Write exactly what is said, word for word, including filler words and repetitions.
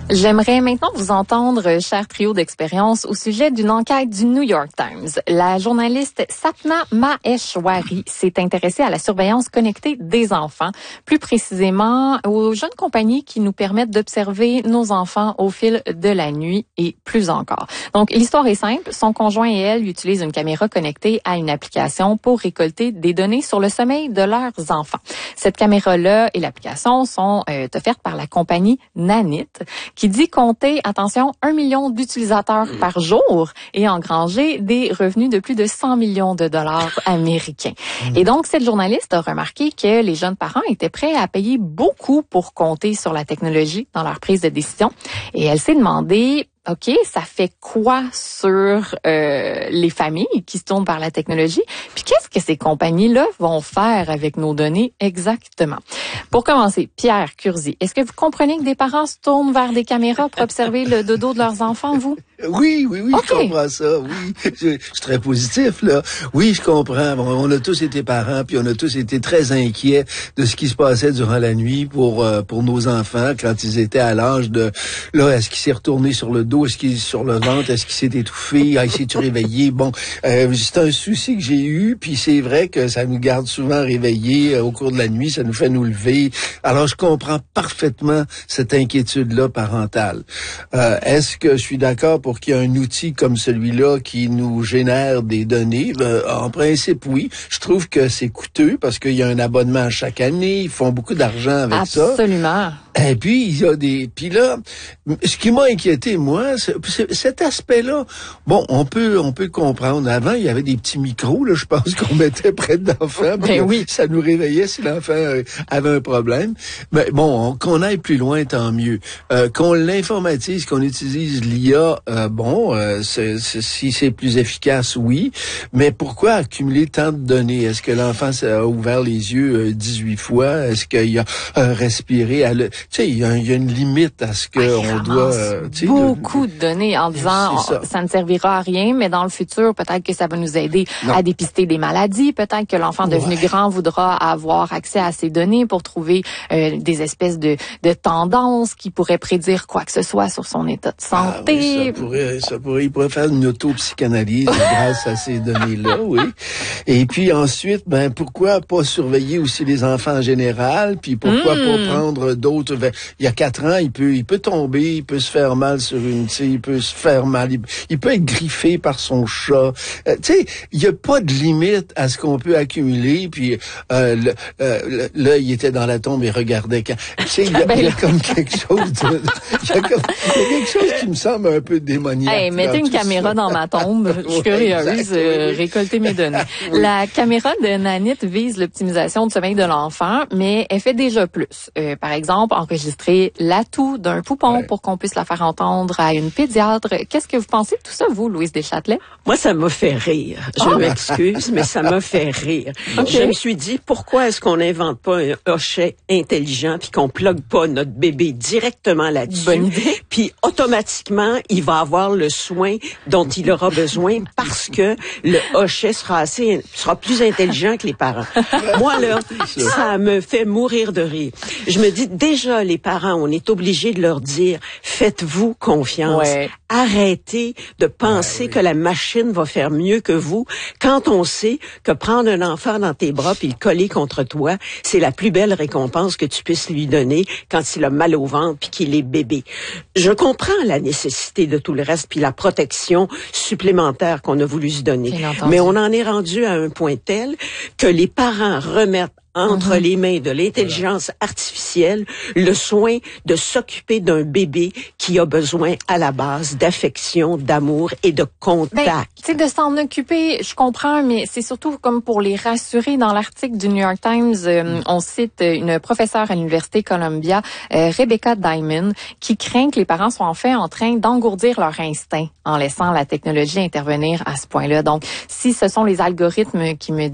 J'aimerais maintenant vous entendre, cher trio d'expérience, au sujet d'une enquête du New York Times. La journaliste Sapna Maheshwari s'est intéressée à la surveillance connectée des enfants, plus précisément aux jeunes compagnies qui nous permettent d'observer nos enfants au fil de la nuit et plus encore. Donc, l'histoire est simple. Son conjoint et elle utilisent une caméra connectée à une application pour récolter des données sur le sommeil de leurs enfants. Cette caméra-là et l'application sont euh, offertes par la compagnie Nanit, qui dit compter, attention, un million d'utilisateurs par jour et engranger des revenus de plus de cent millions de dollars américains. Et donc, cette journaliste a remarqué que les jeunes parents étaient prêts à payer beaucoup pour compter sur la technologie dans leur prise de décision. Et elle s'est demandé, OK, ça fait quoi sur euh, les familles qui se tournent vers la technologie? Puis qu'est-ce que ces compagnies-là vont faire avec nos données exactement? Pour commencer, Pierre Curzi, est-ce que vous comprenez que des parents se tournent vers des caméras pour observer le dodo de leurs enfants, vous? Oui, oui, oui, okay. Je comprends ça, oui. Je, je suis très positif, là. Oui, je comprends. Bon, on a tous été parents, puis on a tous été très inquiets de ce qui se passait durant la nuit pour euh, pour nos enfants quand ils étaient à l'âge de, là, est-ce qu'il s'est retourné sur le dos, est-ce qu'il est sur le ventre, est-ce qu'il s'est étouffé, ah, il s'est-tu réveillé? Bon, euh, c'est un souci que j'ai eu, puis c'est vrai que ça nous garde souvent réveillés euh, au cours de la nuit, ça nous fait nous lever. Alors, je comprends parfaitement cette inquiétude-là parentale. Euh, est-ce que je suis d'accord pour qu'il y ait un outil comme celui-là qui nous génère des données? Ben, en principe, oui. Je trouve que c'est coûteux parce qu'il y a un abonnement chaque année. Ils font beaucoup d'argent avec Absolument. ça. Absolument. Et puis, il y a des... Puis là, ce qui m'a inquiété, moi, c'est, c'est cet aspect-là. Bon, on peut on peut comprendre. Avant, il y avait des petits micros, là, je pense, qu'on mettait près de l'enfant. Ben oui. Ça nous réveillait si l'enfant avait un problème. Mais bon, on, qu'on aille plus loin, tant mieux. Euh, qu'on l'informatise, qu'on utilise l'I A, euh, bon, euh, c'est, c'est, si c'est plus efficace, oui. Mais pourquoi accumuler tant de données? Est-ce que l'enfant a ouvert les yeux euh, dix-huit fois? Est-ce qu'il a euh, respiré? À le... Tu sais, il y, y a une limite à ce qu'on doit... Euh, beaucoup de données en disant ça. ça ne servira à rien, mais dans le futur, peut-être que ça va nous aider non. à dépister des maladies. Peut-être que l'enfant devenu ouais. grand voudra avoir accès à ces données pour trouver euh, des espèces de, de tendances qui pourraient prédire quoi que ce soit sur son état de santé. Ah, oui, ça pourrait, ça pourrait, il pourrait faire une autopsychanalyse grâce à ces données-là, oui. Et puis ensuite, ben pourquoi pas surveiller aussi les enfants en général, puis pourquoi mmh. pas prendre d'autres. Il y a quatre ans, il peut, il peut tomber, il peut se faire mal sur une, tu sais, il peut se faire mal, il, il peut être griffé par son chat. Euh, tu sais, il y a pas de limite à ce qu'on peut accumuler. Puis euh, le, euh, là, il était dans la tombe et regardait. Quand, tu sais, il y, il y a comme quelque chose, de, il, y a comme, il y a quelque chose qui me semble un peu démoniaque. Hey, mettez une caméra ça. Dans ma tombe. Je suis curieuse, euh, récolter mes données. Oui. La caméra de Nanit vise l'optimisation du sommeil de l'enfant, mais elle fait déjà plus. Euh, par exemple, enregistrer l'atout d'un poupon ouais. pour qu'on puisse la faire entendre à une pédiatre. Qu'est-ce que vous pensez de tout ça, vous, Louise Deschâtelet? Moi, ça m'a fait rire. Je oh. m'excuse, mais ça m'a fait rire. Okay. Je me suis dit, pourquoi est-ce qu'on n'invente pas un hochet intelligent puis qu'on plug pas notre bébé directement là-dessus? Bonne idée. Puis automatiquement, il va avoir le soin dont il aura besoin parce que le hochet sera assez, sera plus intelligent que les parents. Moi, là, ça me fait mourir de rire. Je me dis, déjà, les parents, on est obligés de leur dire, faites-vous confiance. Ouais. Arrêtez de penser ouais, oui. que la machine va faire mieux que vous quand on sait que prendre un enfant dans tes bras puis le coller contre toi, c'est la plus belle récompense que tu puisses lui donner quand il a mal au ventre puis qu'il est bébé. Je comprends la nécessité de tout le reste puis la protection supplémentaire qu'on a voulu se donner. Mais on en est rendu à un point tel que les parents remettent entre mm-hmm. les mains de l'intelligence voilà. artificielle, le soin de s'occuper d'un bébé qui a besoin à la base d'affection, d'amour et de contact. Ben, tu sais, de s'en occuper, je comprends, mais c'est surtout comme pour les rassurer. Dans l'article du New York Times, euh, on cite une professeure à l'Université Columbia, euh, Rebecca Diamond, qui craint que les parents soient en fait en train d'engourdir leur instinct en laissant la technologie intervenir à ce point-là. Donc, si ce sont les algorithmes qui me